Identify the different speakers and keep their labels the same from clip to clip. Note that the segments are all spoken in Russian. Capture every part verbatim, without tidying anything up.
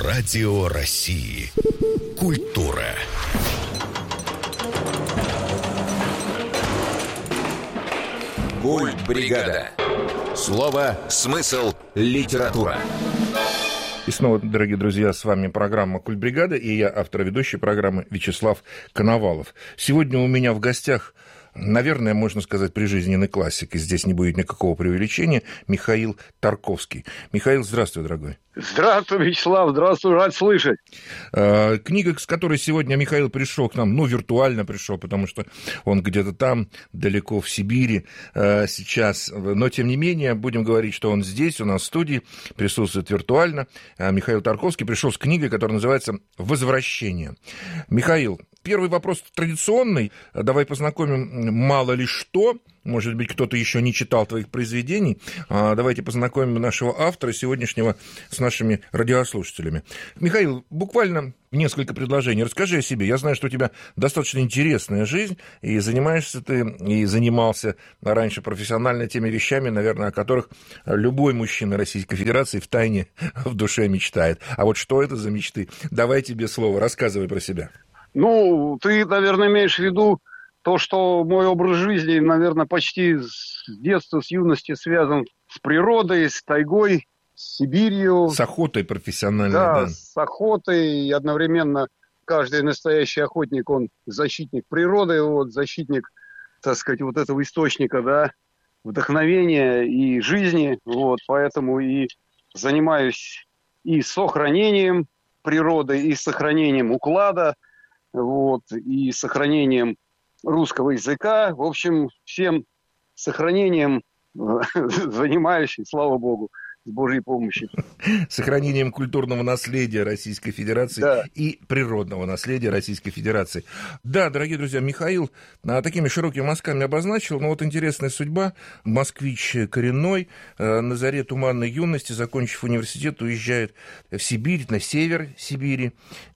Speaker 1: Радио России. Культура. Культбригада. Слово, смысл, литература.
Speaker 2: И снова, дорогие друзья, с вами программа «Культбригада», и я, автор и ведущий программы Вячеслав Коновалов. Сегодня у меня в гостях, наверное, можно сказать, прижизненный классик, и здесь не будет никакого преувеличения, Михаил Тарковский. Михаил, здравствуй, дорогой.
Speaker 3: Здравствуй, Вячеслав, здравствуй, рад слышать.
Speaker 2: Э, книга, с которой сегодня Михаил пришел к нам, ну, виртуально пришел, потому что он где-то там, далеко в Сибири э, сейчас, но, тем не менее, будем говорить, что он здесь, у нас в студии, присутствует виртуально. Э, Михаил Тарковский пришел с книгой, которая называется «Возвращение». Михаил, первый вопрос традиционный, давай познакомим мало ли что. Может быть, кто-то еще не читал твоих произведений. Давайте познакомим нашего автора сегодняшнего с нашими радиослушателями. Михаил, буквально несколько предложений. Расскажи о себе. Я знаю, что у тебя достаточно интересная жизнь, и занимаешься ты, и занимался раньше профессионально теми вещами, наверное, о которых любой мужчина Российской Федерации втайне в душе мечтает. А вот что это за мечты? Давай тебе слово, рассказывай про себя.
Speaker 3: Ну, ты, наверное, имеешь в виду то, что мой образ жизни, наверное, почти с детства, с юности связан с природой, с тайгой, с Сибирью.
Speaker 2: С охотой профессиональной,
Speaker 3: да.
Speaker 2: Да,
Speaker 3: с охотой. И одновременно каждый настоящий охотник, он защитник природы, вот, защитник, так сказать, вот этого источника, да, вдохновения и жизни. Вот, поэтому и занимаюсь и сохранением природы, и сохранением уклада, вот, и сохранением русского языка, в общем, всем сохранением занимаюсь, слава богу, с Божьей помощью.
Speaker 2: Сохранением культурного наследия Российской Федерации, да, и природного наследия Российской Федерации. Да, дорогие друзья, Михаил такими широкими мазками обозначил, но вот интересная судьба. Москвич коренной, на заре туманной юности, закончив университет, уезжает в Сибирь, на север Сибири,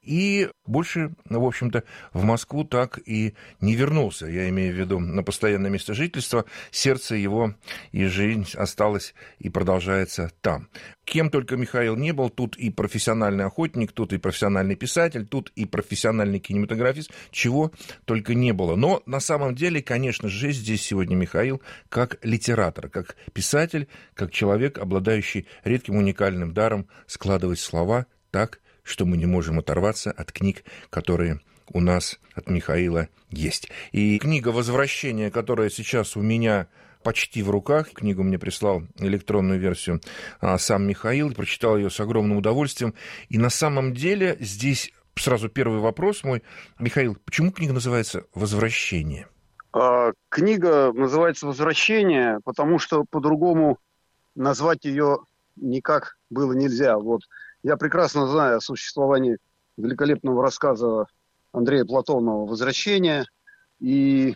Speaker 2: и больше, в общем-то, в Москву так и не вернулся. Я имею в виду на постоянное место жительства. Сердце его и жизнь осталось и продолжается там. Кем только Михаил не был, тут и профессиональный охотник, тут и профессиональный писатель, тут и профессиональный кинематографист, чего только не было. Но на самом деле, конечно же, здесь сегодня Михаил как литератор, как писатель, как человек, обладающий редким уникальным даром складывать слова так, что мы не можем оторваться от книг, которые у нас от Михаила есть. И книга «Возвращение», которая сейчас у меня почти в руках, книгу мне прислал электронную версию а, сам Михаил, прочитал ее с огромным удовольствием. И на самом деле здесь сразу первый вопрос мой. Михаил, почему книга называется «Возвращение»?
Speaker 3: А, книга называется «Возвращение», потому что по-другому назвать ее никак было нельзя. Вот. Я прекрасно знаю о существовании великолепного рассказа Андрея Платонова «Возвращение». И,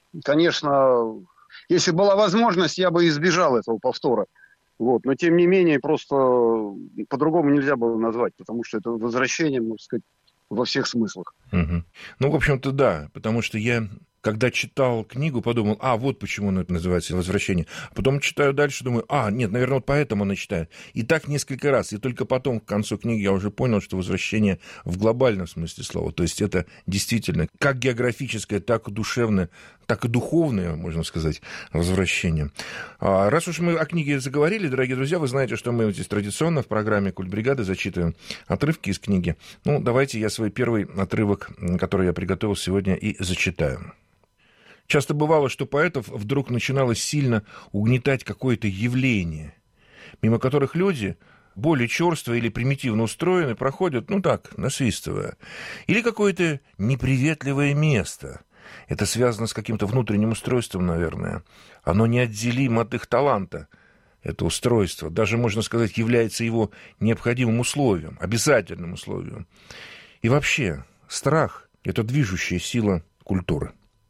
Speaker 3: конечно, если была возможность, я бы избежал этого повтора. Вот. Но, тем не менее, просто по-другому нельзя было назвать, потому что это возвращение, можно сказать, во всех смыслах.
Speaker 2: Угу. Ну, в общем-то, да, потому что я, когда читал книгу, подумал, а, вот почему она называется «Возвращение». А потом читаю дальше, думаю, а, нет, наверное, вот поэтому она читает. И так несколько раз. И только потом, к концу книги, я уже понял, что «Возвращение» в глобальном смысле слова. То есть это действительно как географическое, так и душевное, так и духовное, можно сказать, возвращение. А раз уж мы о книге заговорили, дорогие друзья, вы знаете, что мы здесь традиционно в программе «Культбригады» зачитываем отрывки из книги. Ну, давайте я свой первый отрывок, который я приготовил сегодня, и зачитаю. Часто бывало, что поэтов вдруг начинало сильно угнетать какое-то явление, мимо которых люди, более черство или примитивно устроены, проходят, ну так, насвистывая. Или какое-то неприветливое место. Это связано с каким-то внутренним устройством, наверное. Оно неотделимо от их таланта. Это устройство, даже, можно сказать, является его необходимым условием, обязательным условием. И вообще, страх – это движущая сила культуры.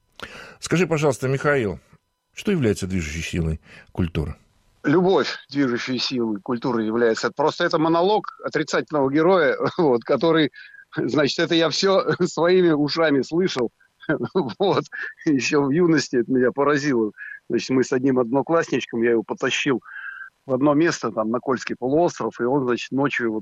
Speaker 2: Скажи, пожалуйста, Михаил, что является движущей силой культуры?
Speaker 3: Любовь движущей силой культуры является. Просто это монолог отрицательного героя, вот, который, значит, это я все своими ушами слышал. Вот, еще в юности это меня поразило. Значит, мы с одним одноклассничком, я его потащил в одно место, там, на Кольский полуостров, и он, значит, ночью вот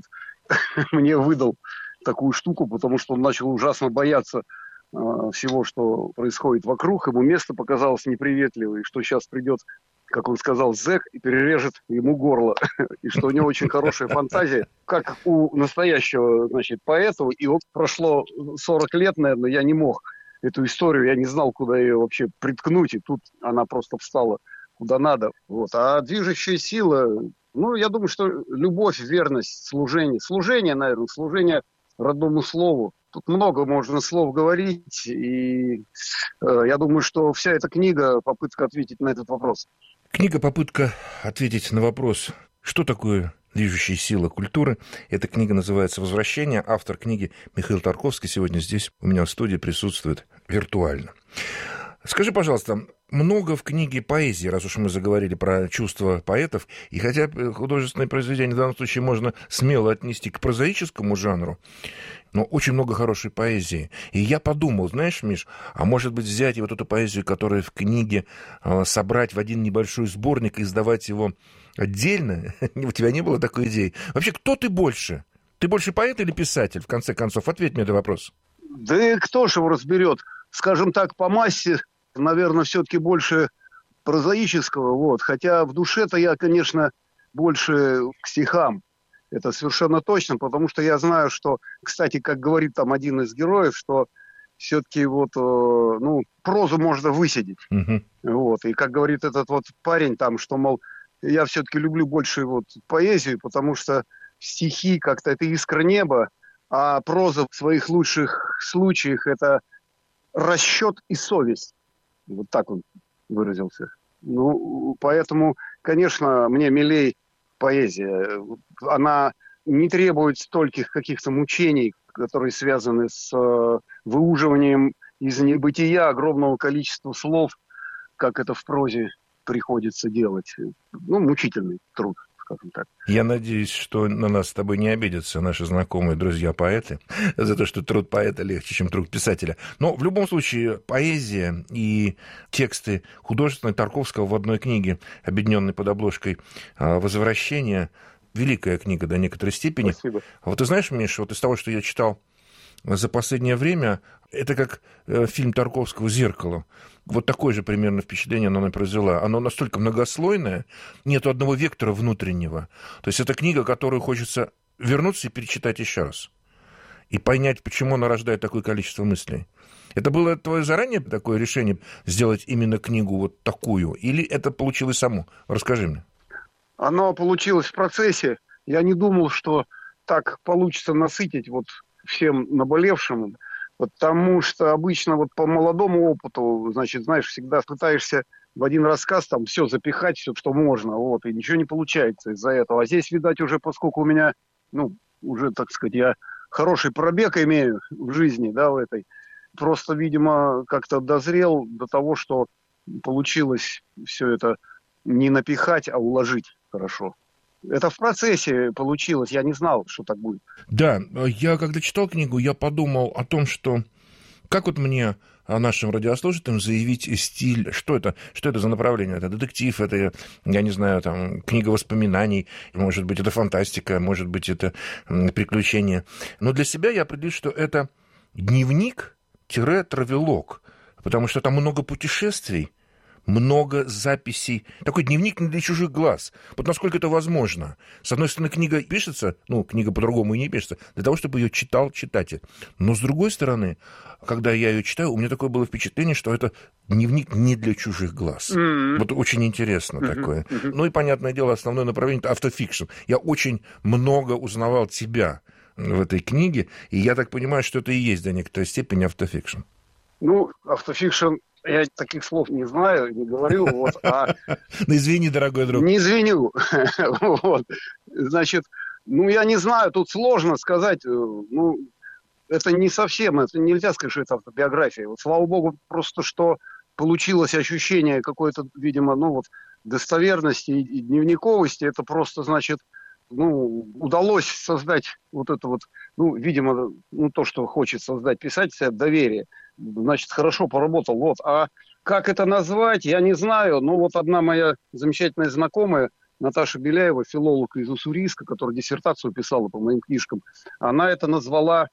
Speaker 3: мне выдал такую штуку, потому что он начал ужасно бояться э, всего, что происходит вокруг. Ему место показалось неприветливое, и что сейчас придет, как он сказал, зэк и перережет ему горло. И что у него очень хорошая фантазия, как у настоящего, значит, поэта. И вот прошло сорок лет, наверное, я не мог эту историю, я не знал, куда ее вообще приткнуть, и тут она просто встала куда надо. Вот. А движущая сила, ну, я думаю, что любовь, верность, служение. Служение, наверное, служение родному слову. Тут много можно слов говорить, и э, я думаю, что вся эта книга — попытка ответить на этот вопрос.
Speaker 2: Книга — попытка ответить на вопрос, что такое движущая сила культуры. Эта книга называется «Возвращение». Автор книги Михаил Тарковский сегодня здесь у меня в студии присутствует виртуально. Скажи, пожалуйста, много в книге поэзии, раз уж мы заговорили про чувства поэтов, и хотя художественное произведение в данном случае можно смело отнести к прозаическому жанру, но очень много хорошей поэзии. И я подумал, знаешь, Миш, а может быть взять и вот эту поэзию, которая в книге, собрать в один небольшой сборник и издавать его отдельно? У тебя не было такой идеи? Вообще, кто ты больше? Ты больше поэт или писатель, в конце концов? Ответь мне на вопрос.
Speaker 3: Да и кто же его разберет? Скажем так, по массе, наверное, все-таки больше прозаического. Вот. Хотя в душе-то я, конечно, больше к стихам. Это совершенно точно, потому что я знаю, что, кстати, как говорит там один из героев, что все-таки вот, э, ну, прозу можно высидеть. Uh-huh. Вот. И как говорит этот вот парень там, что, мол, я все-таки люблю больше вот поэзию, потому что стихи как-то это искра неба, а проза в своих лучших случаях это расчет и совесть. Вот так он выразился. Ну, поэтому, конечно, мне милей поэзия. Она не требует стольких каких-то мучений, которые связаны с э, выуживанием из небытия огромного количества слов, как это в прозе приходится делать. Ну, мучительный труд, скажем так.
Speaker 2: Я надеюсь, что на нас с тобой не обидятся наши знакомые друзья-поэты за то, что труд поэта легче, чем труд писателя. Но в любом случае поэзия и тексты художественные Тарковского в одной книге, объединенной под обложкой «Возвращение», великая книга до некоторой степени.
Speaker 3: Спасибо.
Speaker 2: Вот ты знаешь, Миша, вот из того, что я читал за последнее время, это как э, фильм Тарковского «Зеркало». Вот такое же примерно впечатление оно произвело. Оно настолько многослойное, нету одного вектора внутреннего. То есть это книга, которую хочется вернуться и перечитать еще раз. И понять, почему она рождает такое количество мыслей. Это было твое заранее такое решение сделать именно книгу вот такую? Или это получилось само? Расскажи мне.
Speaker 3: Оно получилось в процессе. Я не думал, что так получится насытить вот всем наболевшим, потому что обычно вот по молодому опыту, значит, знаешь, всегда пытаешься в один рассказ там все запихать, все, что можно, вот, и ничего не получается из-за этого. А здесь, видать, уже, поскольку у меня, ну, уже, так сказать, я хороший пробег имею в жизни, да, в этой, просто, видимо, как-то дозрел до того, что получилось все это не напихать, а уложить хорошо. Это в процессе получилось, я не знал, что так будет.
Speaker 2: Да, я когда читал книгу, я подумал о том, что как вот мне нашим радиослушателям заявить стиль, что это, что это за направление? Это детектив, это, я не знаю, там, книга воспоминаний, может быть, это фантастика, может быть, это приключения. Но для себя я определил, что это дневник-травелог, потому что там много путешествий, много записей. Такой дневник не для чужих глаз. Вот насколько это возможно. С одной стороны, книга пишется, ну, книга по-другому и не пишется, для того, чтобы ее читал читатель. Но с другой стороны, когда я ее читаю, у меня такое было впечатление, что это дневник не для чужих глаз. Mm-hmm. Вот очень интересно mm-hmm. такое. Mm-hmm. Ну и, понятное дело, основное направление – это автофикшн. Я очень много узнавал тебя в этой книге, и я так понимаю, что это и есть до некоторой степени автофикшн.
Speaker 3: Ну, автофикшн... Я таких слов не знаю, не говорю. Вот, а...
Speaker 2: Ну, извини, дорогой друг.
Speaker 3: Не извиню. Вот. Значит, ну, я не знаю, тут сложно сказать. Ну, это не совсем, это нельзя сказать, что это автобиография. Вот, слава богу, просто что получилось ощущение какой-то, видимо, ну, вот, достоверности и дневниковости. Это просто, значит, ну, удалось создать вот это вот, ну, видимо, ну, то, что хочет создать писатель, доверие. Значит, хорошо поработал. Вот. А как это назвать, я не знаю. Ну, вот одна моя замечательная знакомая Наташа Беляева, филолог из Уссурийска, которая диссертацию писала по моим книжкам, она это назвала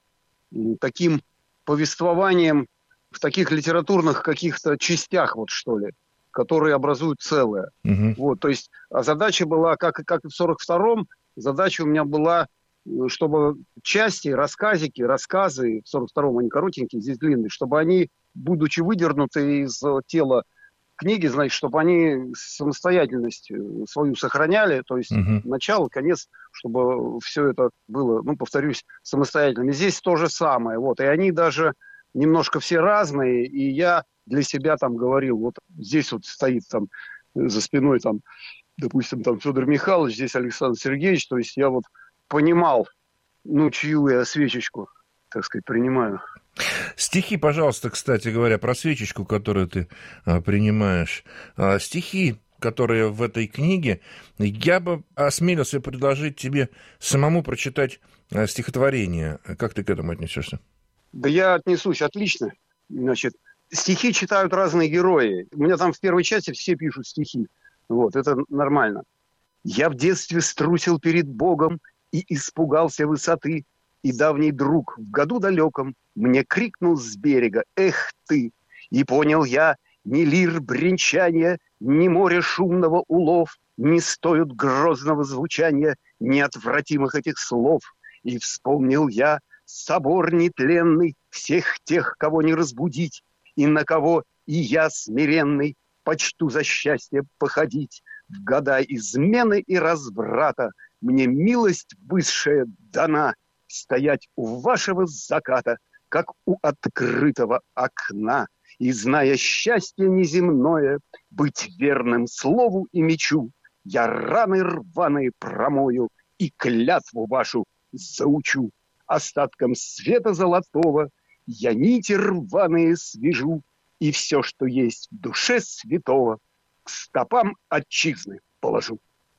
Speaker 3: таким повествованием в таких литературных каких-то частях, вот что ли, которые образуют целое. Угу. Вот, то есть, а задача была, как, как и в сорок втором, задача у меня была, чтобы части, рассказики, рассказы, в сорок втором они коротенькие, здесь длинные, чтобы они, будучи выдернуты из тела книги, значит, чтобы они самостоятельность свою сохраняли, то есть угу. начало, конец, чтобы все это было, ну, повторюсь, самостоятельным. И здесь то же самое, вот, и они даже немножко все разные, и я для себя там говорил, вот здесь вот стоит там за спиной там, допустим, там Федор Михайлович, здесь Александр Сергеевич, то есть я вот понимал, ну, чью я свечечку, так сказать, принимаю.
Speaker 2: Стихи, пожалуйста, кстати говоря, про свечечку, которую ты а, принимаешь. А, стихи, которые в этой книге, я бы осмелился предложить тебе самому прочитать а, стихотворение. Как ты к этому отнесешься?
Speaker 3: Да я отнесусь отлично. Значит, стихи читают разные герои. У меня там в первой части все пишут стихи. Вот, это нормально. Я в детстве струсил перед Богом и испугался высоты. И давний друг в году далеком мне крикнул с берега: «Эх ты!» И понял я, ни лир бренчания, ни море шумного улов не стоят грозного звучания неотвратимых этих слов. И вспомнил я собор нетленный всех тех, кого не разбудить, и на кого и я смиренный почту за счастье походить. В года измены и разврата мне милость высшая дана стоять у вашего заката, как у открытого окна, и, зная счастье неземное, быть верным слову и мечу, я раны рваные промою и клятву вашу заучу. Остатком света золотого я нити рваные свяжу, и все, что есть в душе святого, к стопам отчизны положу.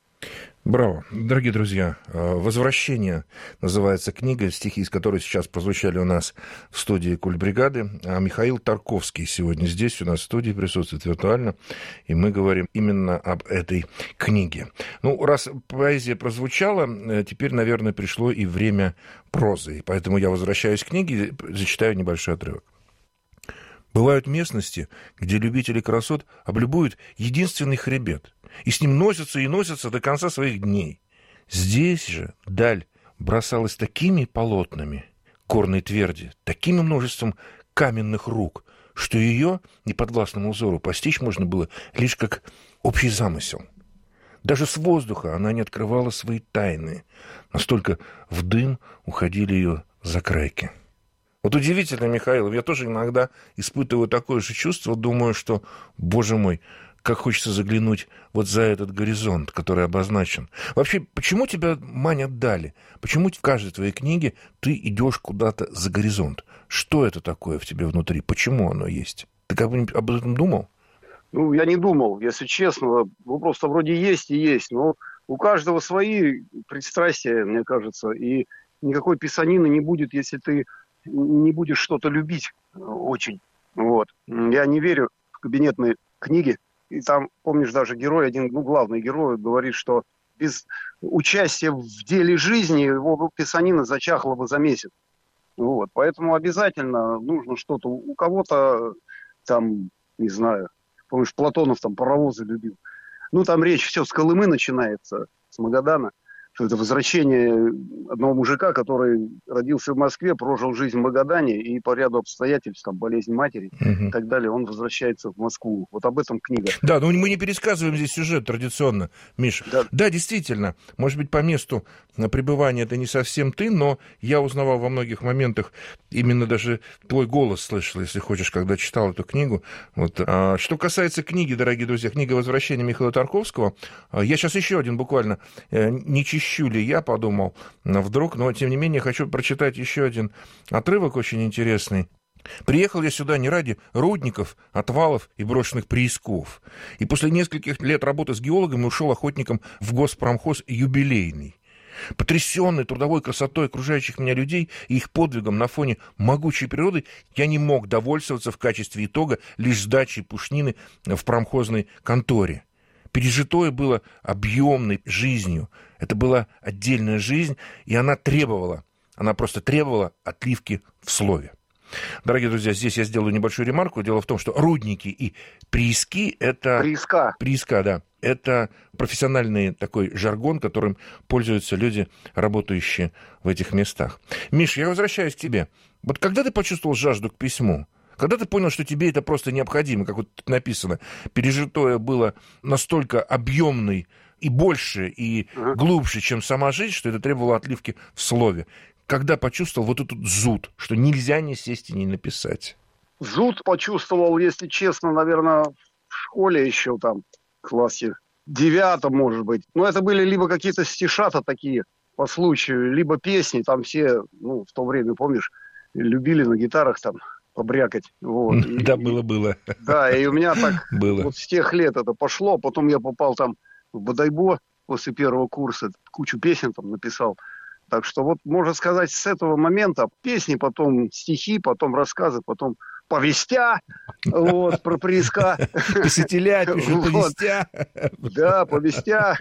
Speaker 2: Браво. Дорогие друзья, «Возвращение» называется книга, стихи из которой сейчас прозвучали у нас в студии «Культбригады». А Михаил Тарковский сегодня здесь у нас в студии присутствует виртуально, и мы говорим именно об этой книге. Ну, раз поэзия прозвучала, теперь, наверное, пришло и время прозы, поэтому я возвращаюсь к книге, зачитаю небольшой отрывок. Бывают местности, где любители красот облюбуют единственный хребет, и с ним носятся и носятся до конца своих дней. Здесь же даль бросалась такими полотнами горной тверди, таким множеством каменных рук, что ее неподвластному узору постичь можно было лишь как общий замысел. Даже с воздуха она не открывала свои тайны, настолько в дым уходили ее закрайки. Вот удивительно, Михаил, я тоже иногда испытываю такое же чувство, думаю, что, боже мой, как хочется заглянуть вот за этот горизонт, который обозначен. Вообще, почему тебя манят дали? Почему в каждой твоей книге ты идешь куда-то за горизонт? Что это такое в тебе внутри? Почему оно есть? Ты как-нибудь об этом думал?
Speaker 3: Ну, я не думал, если честно. Вопрос просто вроде есть и есть, но у каждого свои пристрастия, мне кажется, и никакой писанины не будет, если ты не будешь что-то любить очень. Вот. Я не верю в кабинетные книги. И там, помнишь, даже герой, один, ну, главный герой, говорит, что без участия в деле жизни его писанина зачахла бы за месяц. Вот. Поэтому обязательно нужно что-то. У кого-то там, не знаю, помнишь, Платонов там паровозы любил. Ну, там речь все с Колымы начинается, с Магадана. Что это возвращение одного мужика, который родился в Москве, прожил жизнь в Магадане, и по ряду обстоятельств, там, болезнь матери угу. и так далее, он возвращается в Москву. Вот об этом книга.
Speaker 2: Да, но мы не пересказываем здесь сюжет традиционно, Миша. Да, да, действительно, может быть, по месту пребывания это не совсем ты, но я узнавал во многих моментах, именно даже твой голос слышал, если хочешь, когда читал эту книгу. Вот. А что касается книги, дорогие друзья, книга «Возвращение» Михаила Тарковского, я сейчас еще один буквально не чищу ли я, подумал вдруг, но, тем не менее, хочу прочитать еще один отрывок очень интересный. «Приехал я сюда не ради рудников, отвалов и брошенных приисков. И после нескольких лет работы с геологами ушел охотником в госпромхоз «Юбилейный». Потрясенный трудовой красотой окружающих меня людей и их подвигом на фоне могучей природы, я не мог довольствоваться в качестве итога лишь сдачей пушнины в промхозной конторе. пережитое было объемной жизнью. Это была отдельная жизнь, и она требовала, она просто требовала отливки в слове. Дорогие друзья, здесь я сделаю небольшую ремарку. Дело в том, что рудники и прииски – это...
Speaker 3: Прииска.
Speaker 2: Прииска, да. Это профессиональный такой жаргон, которым пользуются люди, работающие в этих местах. Миш, я возвращаюсь к тебе. Вот когда ты почувствовал жажду к письму? Когда ты понял, что тебе это просто необходимо, как вот тут написано, пережитое было настолько объемной и больше, и ага. глубже, чем сама жизнь, что это требовало отливки в слове? Когда почувствовал вот этот зуд, что нельзя не сесть и не написать?
Speaker 3: Зуд почувствовал, если честно, наверное, в школе еще там, в классе девятом, может быть. Но это были либо какие-то стишата такие по случаю, либо песни. Там все, ну, в то время, помнишь, любили на гитарах там побрякать. Вот.
Speaker 2: Да, было-было.
Speaker 3: Да, и у меня так
Speaker 2: было.
Speaker 3: Вот с тех лет это пошло. Потом я попал там в Бодайбо после первого курса, кучу песен там написал. Так что вот, можно сказать, с этого момента песни, потом стихи, потом рассказы, потом повестя, вот, про прииска.
Speaker 2: Писателя пишут повестя.
Speaker 3: Да, повестя,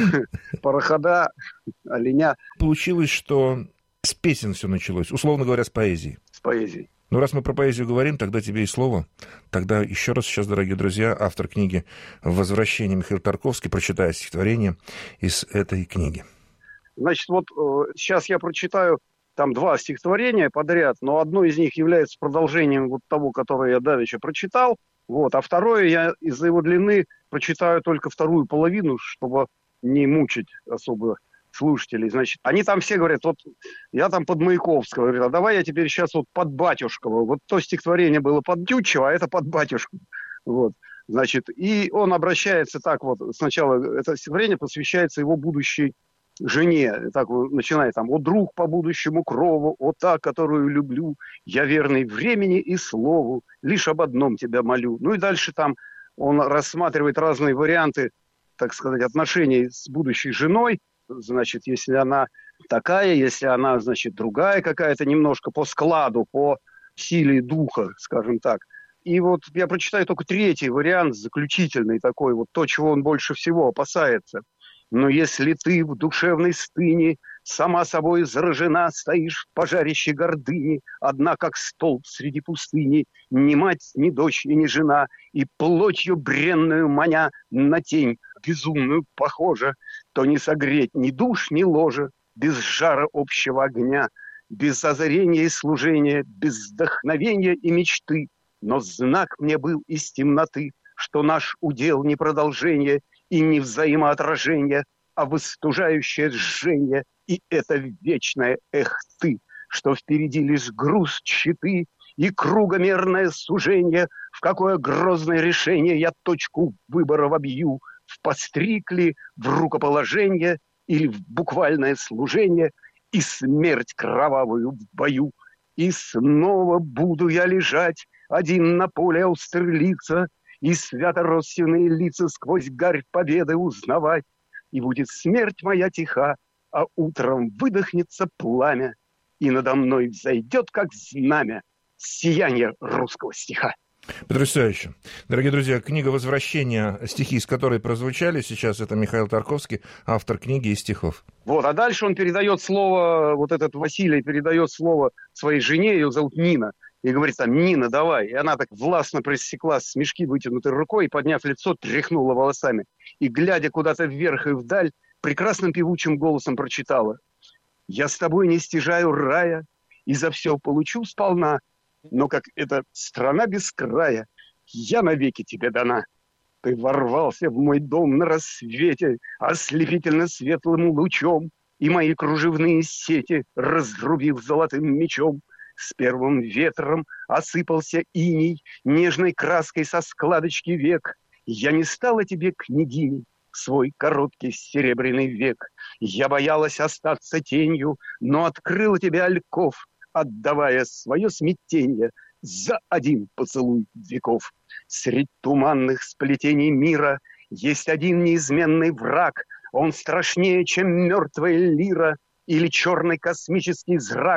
Speaker 3: парохода, оленя.
Speaker 2: Получилось, что с песен все началось, условно говоря, с поэзии.
Speaker 3: С поэзией.
Speaker 2: Ну, раз мы про поэзию говорим, тогда тебе и слово. Тогда еще раз сейчас, дорогие друзья, автор книги «Возвращение» Михаил Тарковский прочитает стихотворение из этой книги.
Speaker 3: Значит, вот э, сейчас я прочитаю там два стихотворения подряд, но одно из них является продолжением вот того, которое я давеча прочитал, вот, а второе я из-за его длины прочитаю только вторую половину, чтобы не мучить особо слушателей. Значит, они там все говорят, вот я там под Маяковского, говорят, а давай я теперь сейчас вот под Батюшкова. Вот то стихотворение было под Тютчева, а это под Батюшкова. Вот. Значит, и он обращается так вот, сначала это стихотворение посвящается его будущей жене, так начинает там: «О, друг по будущему крову, о, та, которую люблю, я верный времени и слову, лишь об одном тебя молю». Ну и дальше там он рассматривает разные варианты, так сказать, отношений с будущей женой. Значит, если она такая, если она, значит, другая какая-то немножко по складу, по силе духа, скажем так. И вот я прочитаю только третий вариант, заключительный такой, вот то, чего он больше всего опасается. «Но если ты в душевной стыне сама собой заражена, стоишь в пожарище гордыни, одна как столб среди пустыни, ни мать, ни дочь и ни жена, и плотью бренную маня на тень безумную похожа, то не согреть ни душ, ни ложа, без жара общего огня, без озарения и служения, без вдохновения и мечты. Но знак мне был из темноты, что наш удел не продолжение и не взаимоотражение, а выстужающее жжение, и это вечное эх ты, что впереди лишь груз щиты и кругомерное сужение, в какое грозное решение я точку выбора вобью, в постриг ли, в рукоположение или в буквальное служение, и смерть кровавую в бою. И снова буду я лежать один на поле Аустерлица, и свято-родственные лица сквозь гарь победы узнавать. И будет смерть моя тиха, а утром выдохнется пламя, и надо мной взойдет, как знамя, сияние русского стиха.
Speaker 2: Потрясающе. Дорогие друзья, книга «Возвращение», стихи из которой прозвучали сейчас, это Михаил Тарковский, автор книги и стихов.
Speaker 3: Вот, а дальше он передает слово, вот этот Василий передает слово своей жене, ее зовут Нина, и говорит там: «Нина, давай». И она так властно пресекла с мешки вытянутой рукой, и, подняв лицо, тряхнула волосами. И, глядя куда-то вверх и вдаль, прекрасным певучим голосом прочитала: «Я с тобой не стяжаю рая, и за все получу сполна, но как эта страна без края, я навеки тебе дана. Ты ворвался в мой дом на рассвете ослепительно светлым лучом, и мои кружевные сети разрубив золотым мечом. С первым ветром осыпался иней, нежной краской со складочки век. Я не стала тебе княгиней в свой короткий серебряный век. Я боялась остаться тенью, но открыла тебе альков, отдавая свое смятенье за один поцелуй веков. Средь туманных сплетений мира есть один неизменный враг. Он страшнее, чем мертвая лира или черный космический зрак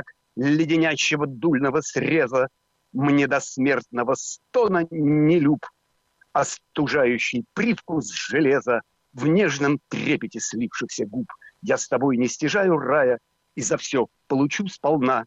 Speaker 3: леденящего дульного среза. Мне до смертного стона не люб, остужающий привкус железа в нежном трепете слившихся губ. Я с тобой не стяжаю рая и за все получу сполна.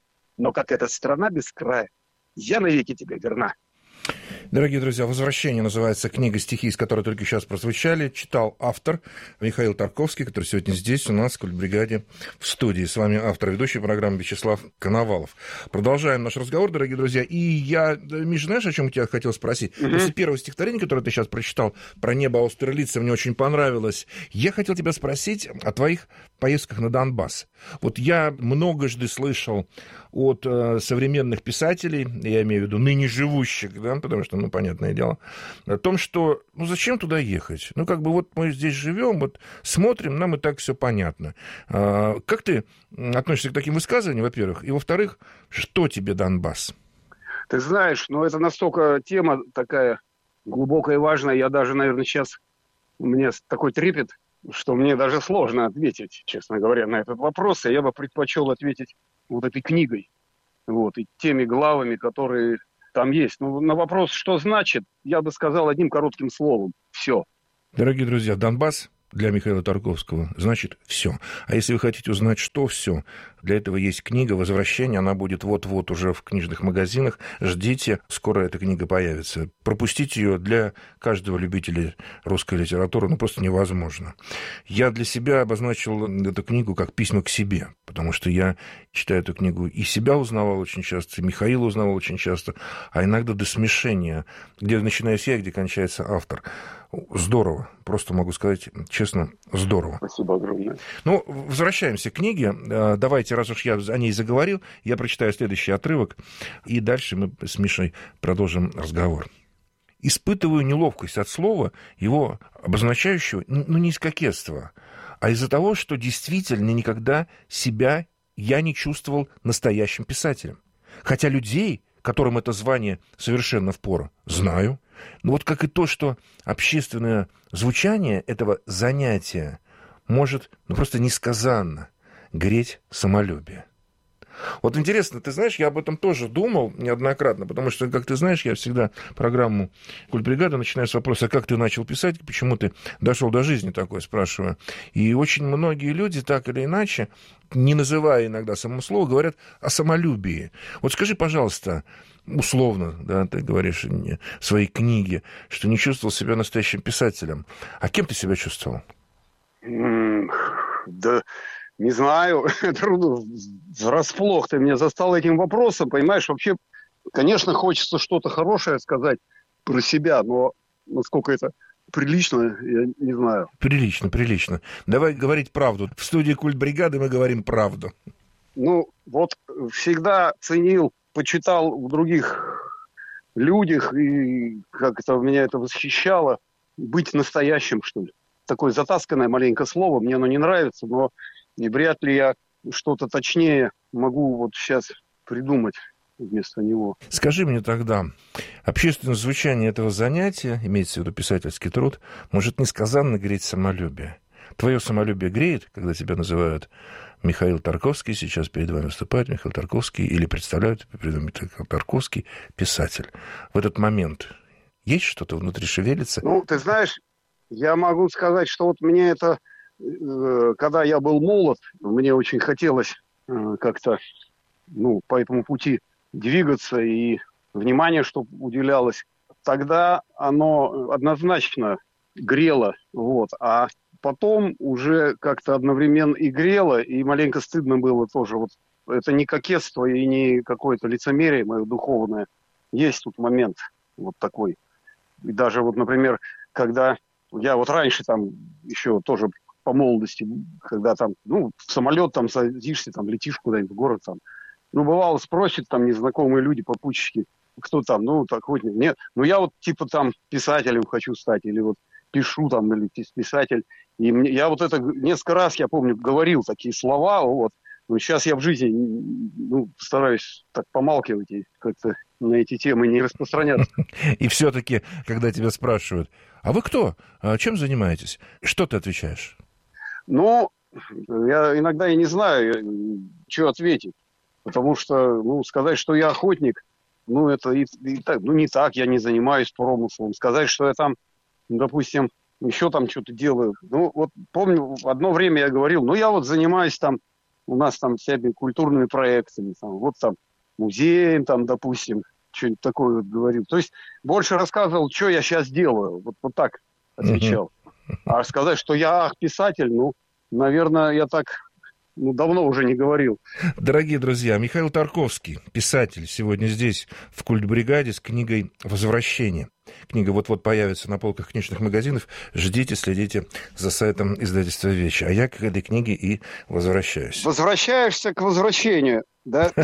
Speaker 3: Но как эта страна без края, я навеки тебе верна.
Speaker 2: Дорогие друзья, «Возвращение» называется книга, стихи, из которой только сейчас прозвучали. Читал автор Михаил Тарковский, который сегодня здесь у нас в «Культбригаде» в студии. С вами автор ведущей программы Вячеслав Коновалов. Продолжаем наш разговор, дорогие друзья. И я, Миша, знаешь, о чем я тебя хотел спросить? Mm-hmm. После первого стихотворения, которое ты сейчас прочитал, про небо Аустерлица, мне очень понравилось. Я хотел тебя спросить о твоих поездках на Донбасс. Вот я многожды слышал от э, современных писателей, я имею в виду ныне живущих, да, потому что, ну, понятное дело, о том, что, ну, зачем туда ехать? Ну, как бы вот мы здесь живем, вот смотрим, нам и так все понятно. А, как ты относишься к таким высказываниям, во-первых? И, во-вторых, что тебе Донбасс?
Speaker 3: Ты знаешь, ну, это настолько тема такая глубокая и важная, я даже, наверное, сейчас, у меня такой трепет, что мне даже сложно ответить, честно говоря, на этот вопрос, и я бы предпочел ответить вот этой книгой, вот, и теми главами, которые там есть. Ну, на вопрос, что значит, я бы сказал одним коротким словом. Все.
Speaker 2: Дорогие друзья, Донбасс для Михаила Тарковского значит все. А если вы хотите узнать, что все, для этого есть книга «Возвращение». Она будет вот-вот уже в книжных магазинах. Ждите, скоро эта книга появится. Пропустить ее для каждого любителя русской литературы ну, просто невозможно. Я для себя обозначил эту книгу как письма к себе, потому что я читаю эту книгу и себя узнавал очень часто, и Михаила узнавал очень часто, а иногда до смешения, где начинаюсь я, где кончается автор. Здорово. Просто могу сказать честно, здорово.
Speaker 3: Спасибо огромное.
Speaker 2: Ну, возвращаемся к книге. Давайте, раз уж я о ней заговорил, я прочитаю следующий отрывок, и дальше мы с Мишей продолжим разговор. Испытываю неловкость от слова, его обозначающего, ну, не из кокетства, а из-за того, что действительно никогда себя я не чувствовал настоящим писателем. Хотя людей, которым это звание совершенно впору, знаю. Но вот как и то, что общественное звучание этого занятия может ну, просто несказанно греть самолюбие. Вот интересно, ты знаешь, я об этом тоже думал неоднократно, потому что, как ты знаешь, я всегда программу «Культбригада» начинаю с вопроса, как ты начал писать, почему ты дошел до жизни такой, спрашиваю. И очень многие люди, так или иначе, не называя иногда само слово, говорят о самолюбии. Вот скажи, пожалуйста, условно, да, ты говоришь в своей книге, что не чувствовал себя настоящим писателем. А кем ты себя чувствовал?
Speaker 3: Mm, да... Не знаю, трудно, врасплох ты меня застал этим вопросом, понимаешь, вообще, конечно, хочется что-то хорошее сказать про себя, но насколько это прилично, я не знаю.
Speaker 2: Прилично, прилично. Давай говорить правду. В студии «Культбригады» мы говорим правду.
Speaker 3: Ну, вот всегда ценил, почитал в других людях, и как-то меня это восхищало, быть настоящим, что ли. Такое затасканное маленько слово, мне оно не нравится, но... И вряд ли я что-то точнее могу вот сейчас придумать вместо него.
Speaker 2: Скажи мне тогда, общественное звучание этого занятия, имеется в виду писательский труд, может несказанно греть самолюбие. Твое самолюбие греет, когда тебя называют Михаил Тарковский, сейчас перед вами выступает Михаил Тарковский, или представляют перед вами Михаил Тарковский, писатель. В этот момент есть что-то внутри шевелится?
Speaker 3: Ну, ты знаешь, я могу сказать, что вот мне это... Когда я был молод, мне очень хотелось как-то ну, по этому пути двигаться, и внимание, чтобы уделялось. Тогда оно однозначно грело, вот, а потом уже как-то одновременно и грело, и маленько стыдно было тоже. Вот это не кокетство и не какое-то лицемерие мое духовное. Есть тут момент вот такой. И даже вот, например, когда я вот раньше там еще тоже... по молодости, когда там, ну, в самолет там садишься, там, летишь куда-нибудь в город, там, ну, бывало, спросят там незнакомые люди, попутчики, кто там, ну, такой, нет, ну, я вот, типа, там, писателем хочу стать, или вот пишу там, или писатель, и мне, я вот это несколько раз, я помню, говорил такие слова, вот, но сейчас я в жизни, ну, стараюсь так помалкивать и как-то на эти темы не распространяться.
Speaker 2: И все-таки, когда тебя спрашивают, а вы кто? А чем занимаетесь? Что ты отвечаешь?
Speaker 3: Ну, я иногда и не знаю, что ответить. Потому что, ну, сказать, что я охотник, ну, это и, и так, ну, не так, я не занимаюсь промыслом. Сказать, что я там, допустим, еще там что-то делаю. Ну, вот помню, одно время я говорил, ну, я вот занимаюсь там, у нас там всякими культурными проектами, там, вот там музеем, там, допустим, что-нибудь такое вот говорил. То есть больше рассказывал, что я сейчас делаю. Вот, вот так отвечал. Uh-huh. А сказать, что я ах, писатель, ну, наверное, я так ну, давно уже не говорил.
Speaker 2: Дорогие друзья, Михаил Тарковский, писатель, сегодня здесь, в Культбригаде, с книгой «Возвращение». Книга вот-вот появится на полках книжных магазинов. Ждите, следите за сайтом издательства «Вещи». А я к этой книге и возвращаюсь.
Speaker 3: Возвращаешься к возвращению, да?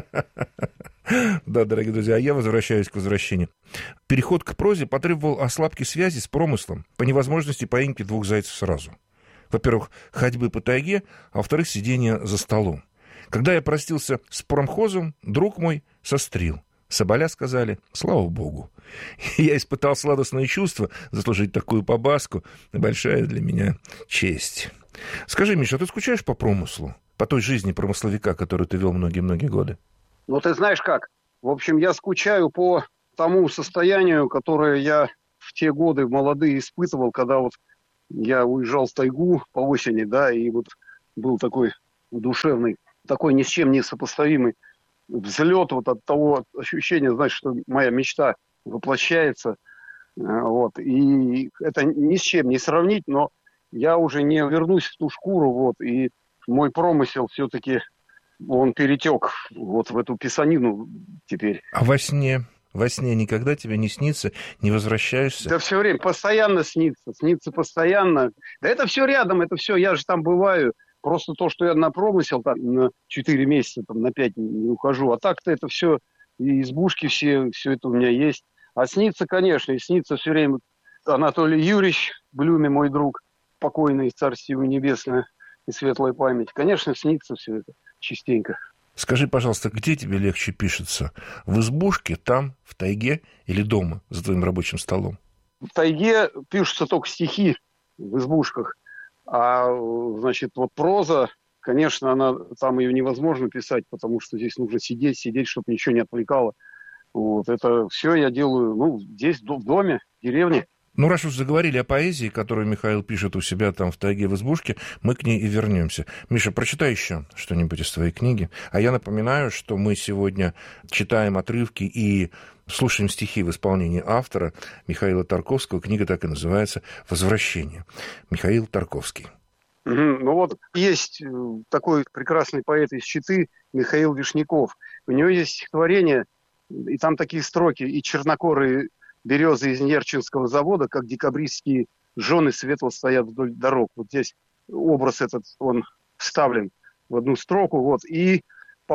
Speaker 2: Да, дорогие друзья, а я возвращаюсь к возвращению. Переход к прозе потребовал ослабки связи с промыслом по невозможности поимки двух зайцев сразу. Во-первых, ходьбы по тайге, а во-вторых, сидения за столом. Когда я простился с промхозом, друг мой сострил. Соболя сказали, слава богу. Я испытал сладостное чувство заслужить такую побаску. Большая для меня честь. Скажи, Миша, а ты скучаешь по промыслу? По той жизни промысловика, которую ты вел многие-многие годы?
Speaker 3: Ну, ты знаешь как? В общем, я скучаю по тому состоянию, которое я в те годы молодые испытывал, когда вот я уезжал в тайгу по осени, да, и вот был такой душевный, такой ни с чем не сопоставимый взлет вот от того ощущения, знаешь, что моя мечта воплощается. Вот. И это ни с чем не сравнить, но я уже не вернусь в ту шкуру, вот, и мой промысел все-таки, он перетек вот в эту писанину теперь.
Speaker 2: А во сне? Во сне никогда тебе не снится, не возвращаешься?
Speaker 3: Да все время, постоянно снится, снится постоянно. Да это все рядом, это все, я же там бываю. Просто то, что я на промысел там, на четыре месяца, там, на пять не ухожу. А так-то это все, и избушки все, все это у меня есть. А снится, конечно, и снится все время Анатолий Юрьевич Блюме, мой друг, покойный, царствие ему небесное и светлая память. Конечно, снится все это частенько.
Speaker 2: Скажи, пожалуйста, где тебе легче пишется? В избушке, там, в тайге или дома за твоим рабочим столом?
Speaker 3: В тайге пишутся только стихи в избушках. А, значит, вот проза, конечно, она, там ее невозможно писать, потому что здесь нужно сидеть, сидеть, чтобы ничего не отвлекало. Вот, это все я делаю, ну, здесь, в доме, в деревне.
Speaker 2: Ну, раз уж заговорили о поэзии, которую Михаил пишет у себя там в тайге в избушке, мы к ней и вернемся. Миша, прочитай еще что-нибудь из твоей книги. А я напоминаю, что мы сегодня читаем отрывки и слушаем стихи в исполнении автора Михаила Тарковского. Книга так и называется «Возвращение». Михаил Тарковский.
Speaker 3: Угу. Ну вот есть такой прекрасный поэт из Читы Михаил Вишняков. У него есть стихотворение, и там такие строки, и чернокорые березы из Нерчинского завода, как декабристские жены светло стоят вдоль дорог. Вот здесь образ этот, он вставлен в одну строку. Вот. И по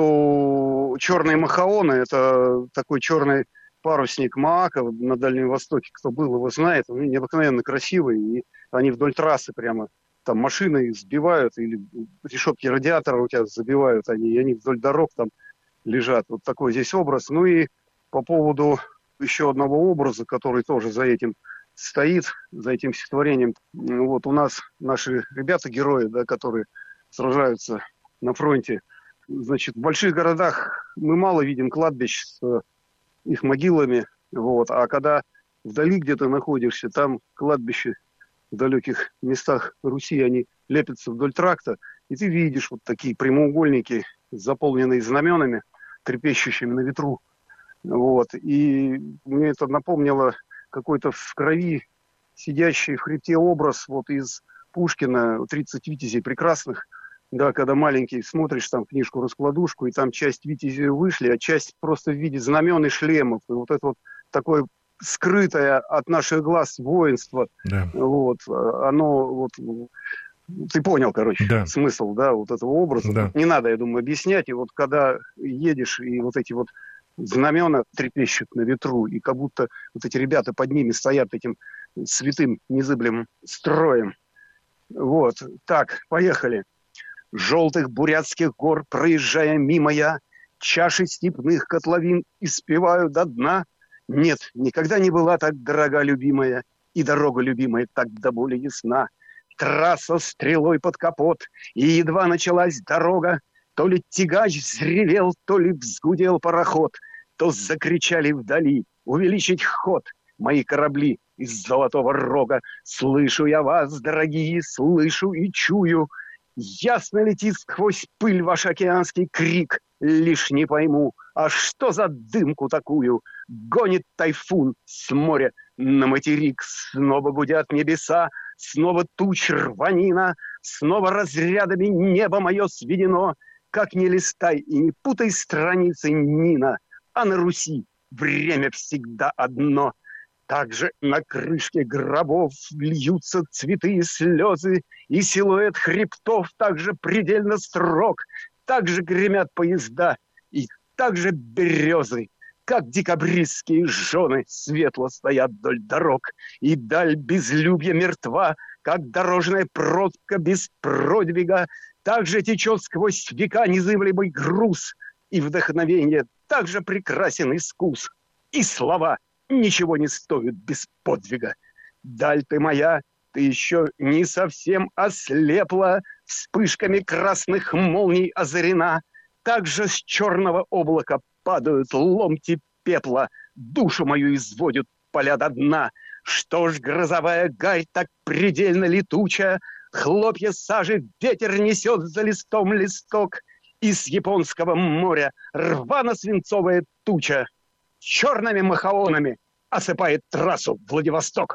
Speaker 3: поводу черной махаоны, это такой черный парусник Маака на Дальнем Востоке, кто был, его знает, они необыкновенно красивые, и они вдоль трассы прямо, там машины сбивают, или решетки радиатора у тебя забивают они, и они вдоль дорог там лежат. Вот такой здесь образ. Ну и по поводу еще одного образа, который тоже за этим стоит, за этим стихотворением. Вот у нас наши ребята-герои, да, которые сражаются на фронте. Значит, в больших городах мы мало видим кладбищ с их могилами. Вот, а когда вдали где-то находишься, там кладбище в далеких местах Руси, они лепятся вдоль тракта, и ты видишь вот такие прямоугольники, заполненные знаменами, трепещущими на ветру. Вот. И мне это напомнило какой-то в крови сидящий в хребте образ вот из Пушкина «тридцать витязей прекрасных». Да, когда маленький смотришь там книжку-раскладушку, и там часть витязей вышли, а часть просто в виде знамен и шлемов. И вот это вот такое скрытое от наших глаз воинство, да. Вот, оно вот... Ты понял, короче, да. Смысл, да, вот этого образа. Да. Не надо, я думаю, объяснять. И вот когда едешь, и вот эти вот знамена трепещут на ветру, и как будто вот эти ребята под ними стоят этим святым незыблемым строем. Вот, так, поехали. Желтых бурятских гор, проезжая мимо я, чаши степных котловин испеваю до дна. Нет, никогда не была так дорога любимая, и дорога любимая так до боли ясна. Трасса стрелой под капот, и едва началась дорога, то ли тягач взревел, то ли взгудел пароход. то закричали вдали: увеличить ход, мои корабли из Золотого Рога. Слышу я вас, дорогие, слышу и чую. Ясно летит сквозь пыль ваш океанский крик. Лишь не пойму, а что за дымку такую гонит тайфун с моря на материк? Снова гудят небеса, снова туч рванина, снова разрядами небо мое сведено. Как не листай и не путай страницы, Нина, а на Руси время всегда одно. Также на крышке гробов льются цветы и слезы, и силуэт хребтов также предельно строг. Также гремят поезда, и также березы, как декабристские жены светло стоят вдоль дорог. И даль безлюбья мертва, как дорожная пробка без продвига. Также течет сквозь века незыблемый груз, и вдохновение также прекрасен искус. И слова ничего не стоят без подвига. Даль ты моя, ты еще не совсем ослепла, вспышками красных молний озарена. Также с черного облака падают ломти пепла, душу мою изводят поля до дна. Что ж, грозовая гарь так предельно летучая, хлопья сажи ветер несет за листом листок, и с японского моря рвано-свинцовая туча черными махаонами осыпает трассу Владивосток.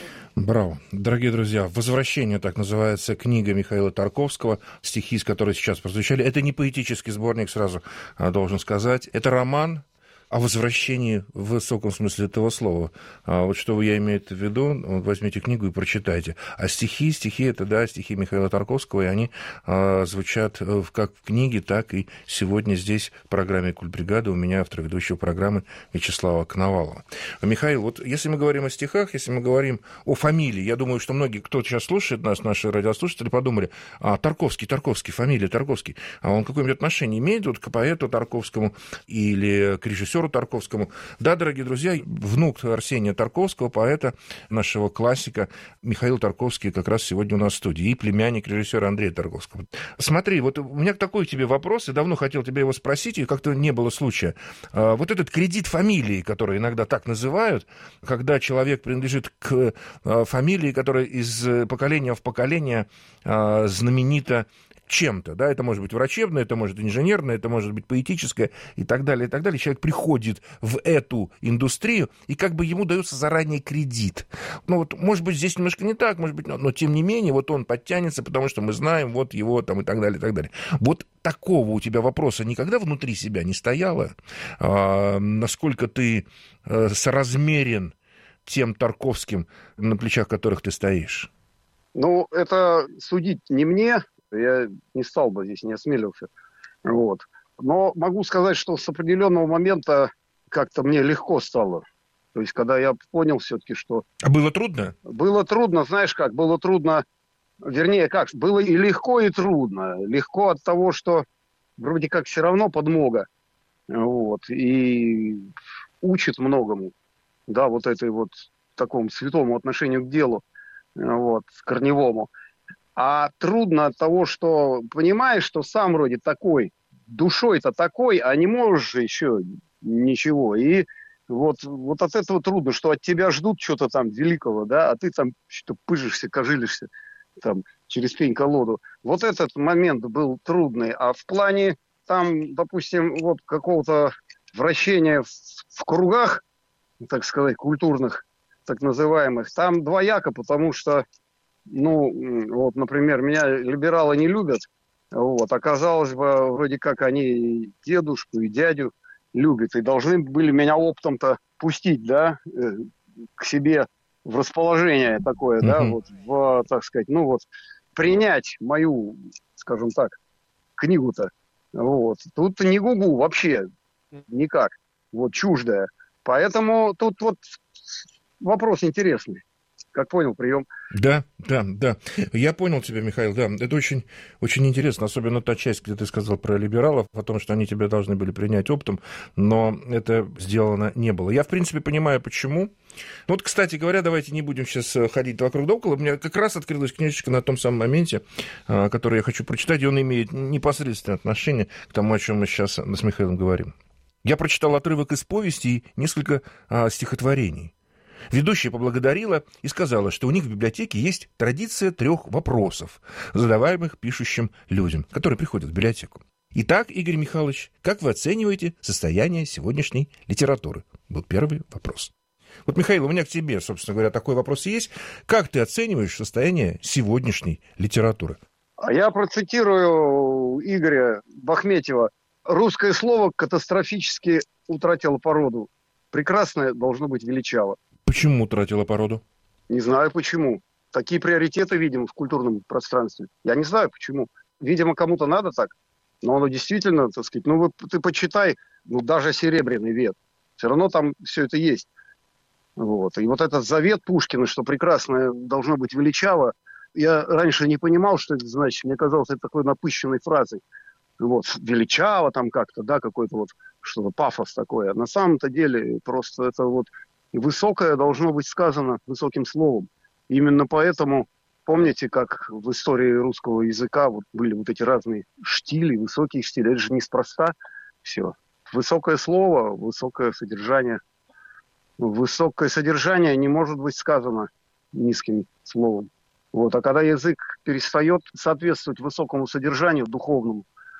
Speaker 2: Браво. Дорогие друзья, «Возвращение», так называется книга Михаила Тарковского, стихи, из которой сейчас прозвучали. Это не поэтический сборник, сразу должен сказать. Это роман о возвращении в высоком смысле этого слова. А вот что я имею в виду, возьмите книгу и прочитайте. А стихи, стихи это, да, стихи Михаила Тарковского, и они а, звучат как в книге, так и сегодня здесь в программе «Культбригада» у меня автор ведущего программы Вячеслава Коновалова. Михаил, вот если мы говорим о стихах, если мы говорим о фамилии, я думаю, что многие, кто сейчас слушает нас, наши радиослушатели, подумали: а, Тарковский, Тарковский, фамилия Тарковский, а он какое-нибудь отношение имеет вот к поэту Тарковскому или к режиссеру Тарковскому? Да, дорогие друзья, внук Арсения Тарковского, поэта, нашего классика, Михаил Тарковский как раз сегодня у нас в студии, и племянник режиссера Андрея Тарковского. Смотри, вот у меня такой к тебе вопрос, и давно хотел тебя его спросить, и как-то не было случая. Вот этот кредит фамилии, который иногда так называют, когда человек принадлежит к фамилии, которая из поколения в поколение знаменита чем-то, да, это может быть врачебное, это может быть инженерное, это может быть поэтическое и так далее, и так далее. Человек приходит в эту индустрию, и как бы ему дается заранее кредит. Ну вот, может быть, здесь немножко не так, может быть, но, но тем не менее, вот он подтянется, потому что мы знаем вот его там и так далее, и так далее. Вот такого у тебя вопроса никогда внутри себя не стояло? А, насколько ты а, соразмерен тем Тарковским, на плечах которых ты стоишь?
Speaker 3: Ну, это судить не мне. Я не стал бы здесь, не осмелился. Вот. Но могу сказать, что с определенного момента как-то мне легко стало. То есть, когда я понял все-таки, что...
Speaker 2: А было трудно?
Speaker 3: Было трудно, знаешь как, было трудно... Вернее, как, было и легко, и трудно. Легко от того, что вроде как все равно подмога. Вот. И учит многому. Да, вот этой вот такому святому отношению к делу. Вот, корневому. А трудно от того, что понимаешь, что сам вроде такой, душой-то такой, а не можешь же еще ничего. И вот, вот от этого трудно, что от тебя ждут что-то там великого, да, а ты там что-то пыжишься, кожилишься там через пень-колоду. Вот этот момент был трудный. А в плане там, допустим, вот какого-то вращения в, в кругах, так сказать, культурных, так называемых, там двояко, потому что ну, вот, например, меня либералы не любят, вот, оказалось бы, вроде как они дедушку и дядю любят, и должны были меня оптом-то пустить, да, к себе в расположение такое, mm-hmm. да, вот, в, так сказать, ну вот, принять мою, скажем так, книгу-то, вот, тут не гугу вообще никак, вот, чуждая, поэтому тут вот вопрос интересный. Как понял, прием.
Speaker 2: Да, да, да. Я понял тебя, Михаил, да. Это очень, очень интересно, особенно та часть, где ты сказал про либералов, о том, что они тебя должны были принять оптом, но это сделано не было. Я, в принципе, понимаю, почему. Вот, кстати говоря, давайте не будем сейчас ходить вокруг да около. У меня как раз открылась книжечка на том самом моменте, которую я хочу прочитать, и он имеет непосредственное отношение к тому, о чем мы сейчас с Михаилом говорим. Я прочитал отрывок из повести и несколько а, стихотворений. Ведущая поблагодарила и сказала, что у них в библиотеке есть традиция трех вопросов, задаваемых пишущим людям, которые приходят в библиотеку. Итак, Игорь Михайлович, как вы оцениваете состояние сегодняшней литературы? Был первый вопрос. Вот, Михаил, у меня к тебе, собственно говоря, такой вопрос есть. Как ты оцениваешь состояние сегодняшней литературы?
Speaker 3: А я процитирую Игоря Бахметьева. Русское слово катастрофически утратило породу. Прекрасное должно быть величаво.
Speaker 2: Почему утратило породу?
Speaker 3: Не знаю почему. Такие приоритеты, видимо, в культурном пространстве. Я не знаю почему. Видимо, кому-то надо так. Но оно действительно, так сказать, ну вы, ты почитай, ну даже «Серебряный век». Все равно там все это есть. Вот. И вот этот завет Пушкина, что прекрасное должно быть величаво, я раньше не понимал, что это значит. Мне казалось, это такой напыщенной фразой. Вот. Величаво там как-то, да, какой-то вот что-то пафос такое. На самом-то деле просто это вот высокое должно быть сказано высоким словом. Именно поэтому, помните, как в истории русского языка вот были вот эти разные штили, высокие штили. Это же неспроста все. Высокое слово, высокое содержание. Высокое содержание не может быть сказано низким словом. Вот. А когда язык перестает соответствовать высокому содержанию духовному,